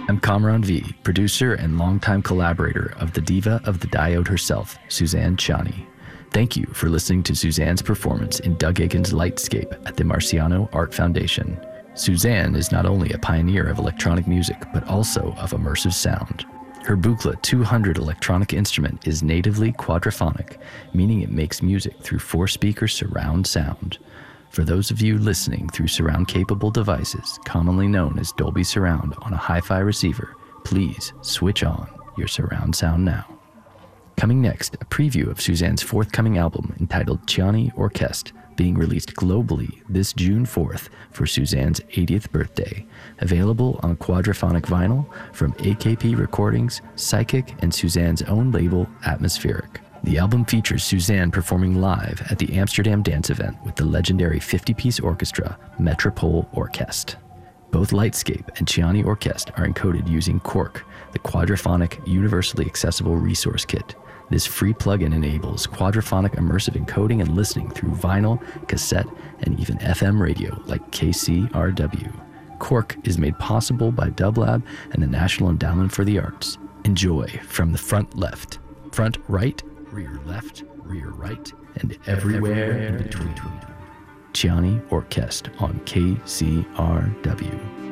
I'm Kamran V, producer and longtime collaborator of the diva of the diode herself, Suzanne Ciani. Thank you for listening to Suzanne's performance in Doug Akin's Lightscape at the Marciano Art Foundation. Suzanne is not only a pioneer of electronic music, but also of immersive sound. Her Buchla 200 electronic instrument is natively quadraphonic, meaning it makes music through 4-speaker surround sound. For those of you listening through surround-capable devices, commonly known as Dolby Surround on a hi-fi receiver, please switch on your surround sound now. Coming next, a preview of Suzanne's forthcoming album entitled Ciani Orchestre, being released globally this June 4th for Suzanne's 80th birthday. Available on quadraphonic vinyl from AKP Recordings, Psychic, and Suzanne's own label, Atmospheric. The album features Suzanne performing live at the Amsterdam Dance Event with the legendary 50-piece orchestra, Metropole Orchestre. Both Lightscape and Ciani Orchestre are encoded using Quark, the quadraphonic universally accessible resource kit. This free plugin enables quadraphonic immersive encoding and listening through vinyl, cassette, and even FM radio like KCRW. Quark is made possible by Dublab and the National Endowment for the Arts. Enjoy from the front left, front right, rear left, rear right, and everywhere in between. Ciani Orchestre on KCRW.